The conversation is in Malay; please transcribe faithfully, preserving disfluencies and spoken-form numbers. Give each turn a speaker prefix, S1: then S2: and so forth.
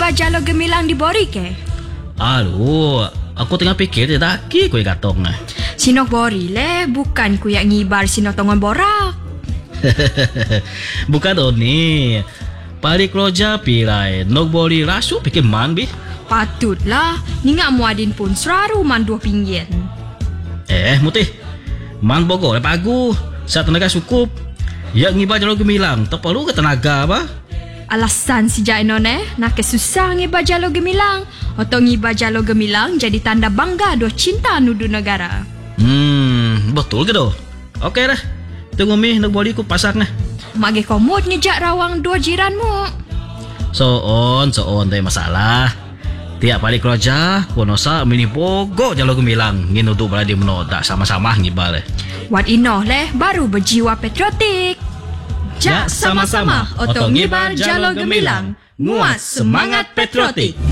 S1: ngibar jalo gemilang di Bori ke?
S2: Aduh, aku tengah fikir dia daki kue katong.
S1: Sinok Bori le, bukan ku yang ngibar sinok tongon borak.
S2: Bukan Doni. Balik roja pirai, nok Bori rasu pikir man bi.
S1: Patutlah, ni ngak muadin pun seraru man dua pinggir.
S2: Eh, mutih. Man bogo le pagu. Saat tenaga cukup. Ya ngibar jalo gemilang, tak perlu ke tenaga apa?
S1: Alasan si Jainon eh, nak kesusah ngibar jalo gemilang. Atau ngibar jalo gemilang jadi tanda bangga doh cinta nudu negara.
S2: Hmm, betul ke doh? Okey dah. Tunggu mi nak Bori ku pasak nah.
S1: Mage komod ngejak rawang dua jiranmu.
S2: So on, so on tak masalah. Tiap balik kerja, konosa mini bogo jalo gemilang. Ngin untuk berada menodak sama-sama ngibar le.
S1: Wat inoh leh baru berjiwa patriotik. Jak sama-sama otong ngibar jalo gemilang. Nguat semangat patriotik.